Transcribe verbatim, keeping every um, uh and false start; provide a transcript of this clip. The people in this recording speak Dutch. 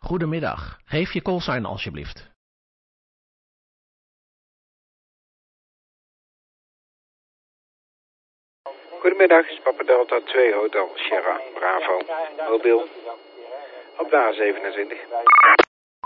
Goedemiddag. Geef je callsign alsjeblieft. Goedemiddag, is Papa Delta twee Hotel Sierra Bravo, mobiel, op de A zevenentwintig.